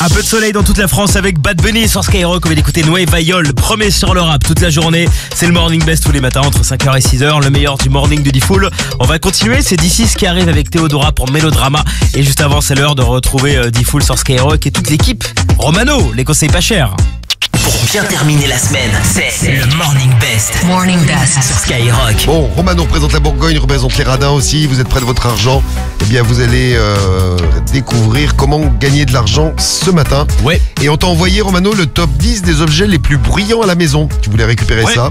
Un peu de soleil dans toute la France avec Bad Bunny sur Skyrock. On vient d'écouter Nueva Yol, premier sur le rap toute la journée. C'est le Morning Best tous les matins entre 5h et 6h, le meilleur du morning de Diffoul. On va continuer, c'est D6 qui arrive avec Théodora pour Mélodrama. Et juste avant, c'est l'heure de retrouver Diffoul sur Skyrock et toute l'équipe. Romano, les conseils pas chers. Pour bien terminer la semaine, c'est le Morning Best. Morning Best sur Skyrock. Bon, Romano représente la Bourgogne, représente les radins aussi. Vous êtes près de votre argent. Eh bien, vous allez découvrir comment gagner de l'argent ce matin. Ouais. Et on t'a envoyé, Romano, le top 10 des objets les plus bruyants à la maison. Tu voulais récupérer ça?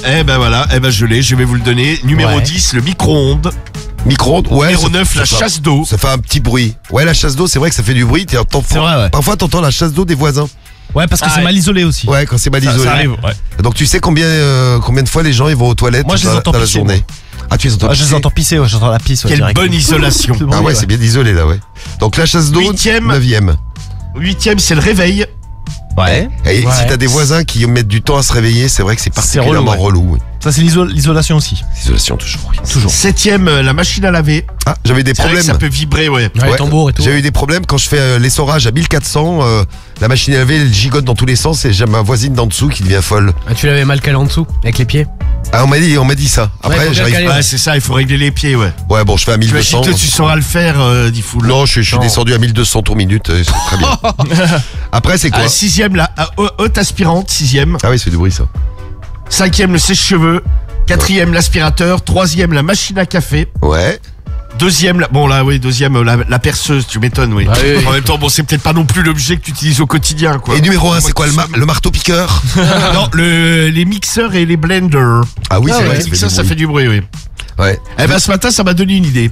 Je l'ai, je vais vous le donner. Numéro Ouais. 10, le micro-ondes. Micro-ondes, ouais. Numéro 9, la chasse d'eau. Ça fait un petit bruit. Ouais, la chasse d'eau, c'est vrai que ça fait du bruit. C'est vrai, ouais. Parfois, t'entends la chasse d'eau des voisins. Ouais, parce que c'est mal isolé aussi. Ouais, quand c'est mal isolé. Ça arrive, ouais. Donc, tu sais combien de fois les gens ils vont aux toilettes Moi, je les dans entends la pisser, journée. Ah, tu les entends Ah, je les pisser. entends pisser, ouais, j'entends la pisse. Ouais, Quelle direct. bonne isolation. Ah ouais, c'est bien isolé là, ouais. Donc, la chasse d'eau, Huitième. 9e. 8e, c'est le réveil. Ouais. Et Ouais. si t'as des voisins qui mettent du temps à se réveiller, c'est vrai que c'est particulièrement relou, relou. Oui. Ça, c'est l'isolation aussi. Isolation toujours. Oui. Toujours. 7e, la machine à laver. Ah, j'avais des C'est vrai que problèmes. ça peut vibrer, ouais. Ouais, les tambours et tout. J'ai eu des problèmes quand je fais l'essorage à 1400. La machine à laver, elle gigote dans tous les sens et j'ai ma voisine d'en dessous qui devient folle. Ah, tu l'avais mal calé en dessous, avec les pieds. Ah, on m'a dit ça. Après, Ouais, faut bien j'arrive caler, pas. Ouais, c'est ça, il faut régler les pieds, ouais. Ouais, bon, je fais à J'imagine 1200. que tu sauras le faire, Diffoul. Non, je suis Non. descendu à 1200 tours minute. C'est très bien. Après, c'est quoi? 6e, la haute aspirante, 6e. Ah oui, c'est du bruit ça. 5e, le sèche-cheveux. 4e, l'aspirateur. 3e, la machine à café. Ouais. 2e, la perceuse, tu m'étonnes, oui. Ah oui. En même temps, bon, c'est peut-être pas non plus l'objet que tu utilises au quotidien, quoi. Et numéro 1, Moi, c'est quoi? Le marteau piqueur? Non, les mixeurs et les blenders. Ah oui, c'est vrai. Les mixeurs, ça fait du bruit, oui. Ouais. Eh ben, ce matin, ça m'a donné une idée.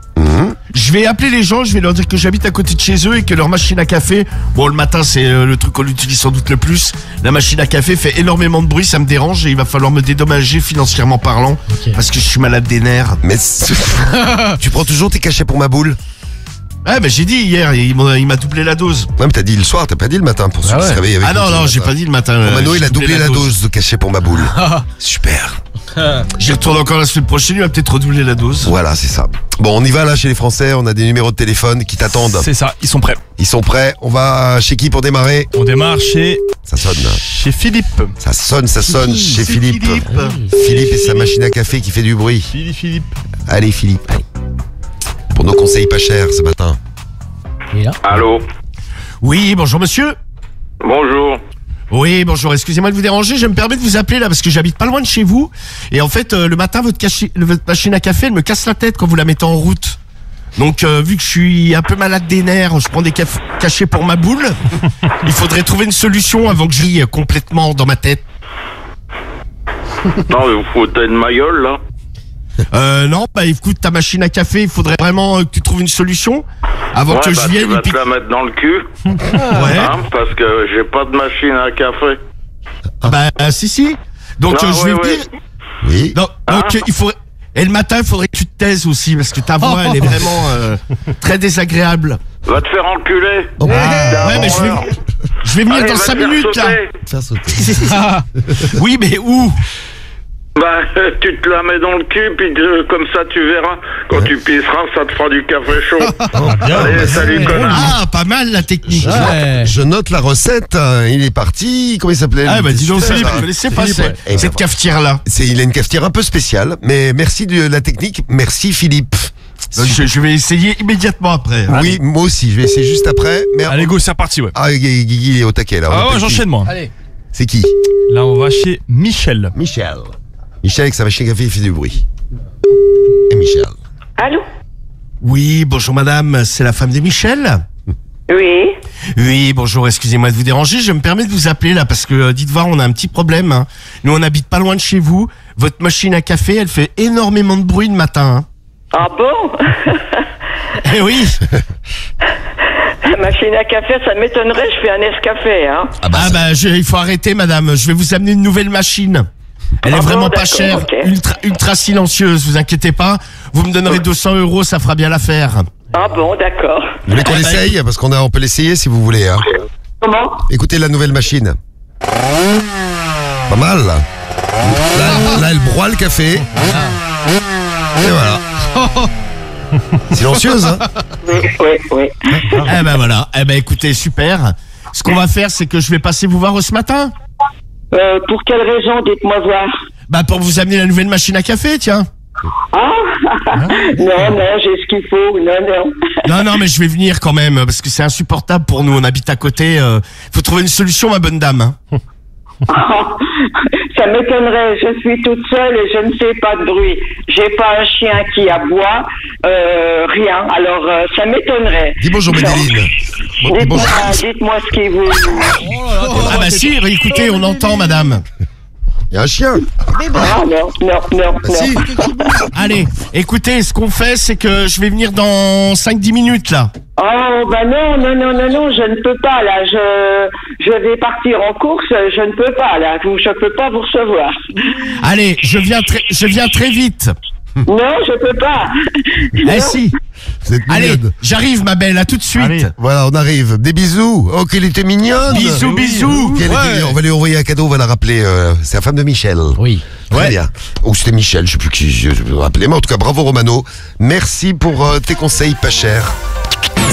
Je vais appeler les gens, je vais leur dire que j'habite à côté de chez eux et que leur machine à café, bon, le matin, c'est le truc qu'on utilise sans doute le plus. La machine à café fait énormément de bruit, ça me dérange et il va falloir me dédommager financièrement parlant parce que je suis malade des nerfs. Mais tu prends toujours tes cachets pour ma boule? Ah, ben, j'ai dit hier, il m'a doublé la dose. Ouais, mais t'as dit le soir, t'as pas dit le matin pour ceux qui se réveillent avec Ah nous non, tous non, le j'ai matin. pas dit le matin. Mano, j'ai il a doublé la dose de cachet pour ma boule. Super. J'y retourne encore la semaine prochaine, il va peut-être redoubler la dose. Voilà, c'est ça. Bon, on y va là chez les Français, on a des numéros de téléphone qui t'attendent. C'est ça, ils sont prêts. Ils sont prêts, on va chez qui pour démarrer? On démarre chez Ça sonne. Philippe. Ça sonne chez C'est Philippe. Philippe et sa machine à café qui fait du bruit. Philippe. Allez Philippe. Pour nos conseils pas chers ce matin. Il est là. Allô? Oui, bonjour monsieur. Bonjour. Oui, bonjour, excusez-moi de vous déranger, je me permets de vous appeler là parce que j'habite pas loin de chez vous et en fait le matin votre machine à café elle me casse la tête quand vous la mettez en route. Donc vu que je suis un peu malade des nerfs, je prends des cachets pour ma boule. Il faudrait trouver une solution avant que j'aille complètement dans ma tête. Non, mais vous foutez de ma gueule, là. Non, bah écoute, ta machine à café, il faudrait vraiment que tu trouves une solution avant que je tu vienne. vas te la mettre dans le cul, Ouais. hein, parce que j'ai pas de machine à café. Si. Donc Non, je vais ouais, venir. Oui. Donc il faudrait. Et le matin, il faudrait que tu te taises aussi parce que ta voix, elle est vraiment très désagréable. Va te faire enculer. Ouais, mais je vais venir Allez, dans va 5 te faire minutes là. sauter. Faire sauter. Oui, mais où? Bah, tu te la mets dans le cul, puis comme ça, tu verras. Quand tu pisseras, ça te fera du café chaud. Allez, salut, connard. Ah, pas mal la technique. Ouais. Je note la recette, il est parti. Comment il s'appelait? Ah, bah dis donc, Super, Philippe, ça. je connaissais pas Philippe, ouais. Eh ben, cette cafetière là. Il a une cafetière un peu spéciale, mais merci de la technique. Merci Philippe. Je vais essayer immédiatement après. Oui, moi aussi, je vais essayer juste après. Mais Allez, go, c'est reparti, ouais. Ah, Guigui il est au taquet là. On Ah appelle ouais, qui? j'enchaîne moi. Allez. C'est qui? Là, on va chez Michel. Michel. Michel avec sa machine à café, il fait du bruit. Et Michel. Allô? Oui, bonjour madame, c'est la femme de Michel. Oui. Oui, bonjour, excusez-moi de vous déranger, je me permets de vous appeler là parce que dites voir, on a un petit problème. Hein. Nous, on habite pas loin de chez vous. Votre machine à café, elle fait énormément de bruit le matin. Hein. Ah bon? Eh oui. La machine à café, ça m'étonnerait, je fais un escafé, hein. Il faut arrêter madame, je vais vous amener une nouvelle machine. Elle est Ah bon, vraiment pas d'accord, chère, ok. ultra silencieuse, vous inquiétez pas. Vous me donnerez 200 €, ça fera bien l'affaire. Ah bon, d'accord. Vous voulez qu'on l'essaye? Parce on peut l'essayer si vous voulez. Hein. Comment? Écoutez la nouvelle machine. Pas mal là. Là, elle broie le café. Et voilà. Silencieuse, hein? Oui. Eh ben voilà. Eh ben écoutez, super. Ce qu'on va faire, c'est que je vais passer vous voir ce matin. Pour quelle raison, dites-moi voir. Bah pour vous amener la nouvelle machine à café, tiens. Ah non, j'ai ce qu'il faut. Non, mais je vais venir quand même, parce que c'est insupportable pour nous. On habite à côté. Faut trouver une solution, ma bonne dame. Hein. Ça m'étonnerait, je suis toute seule et je ne fais pas de bruit. J'ai pas un chien qui aboie, rien. Alors ça m'étonnerait. Dis bonjour, Médéline. Dites-moi ce qui vous... Ah bah si, écoutez, on entend, madame. Il y a un chien. Ah non. Si. Allez, écoutez, ce qu'on fait, c'est que je vais venir dans 5-10 minutes, là. Oh, bah non, je ne peux pas, là. Je vais partir en course, je ne peux pas, là. Je peux pas vous recevoir. Allez, je viens très vite. Non, je peux pas. Eh si. Vous êtes Allez, mignonne. j'arrive, ma belle, à tout de suite. Allez. Voilà, on arrive. Des bisous. Oh, qu'elle était mignonne. Bisous. Qu'elle était Ouais. mignonne. On va lui envoyer un cadeau, on va la rappeler. C'est la femme de Michel. Oui. Très Ouais. bien. Ou c'était Michel, je sais plus qui je me rappelais. Mais en tout cas, bravo Romano. Merci pour tes conseils pas chers.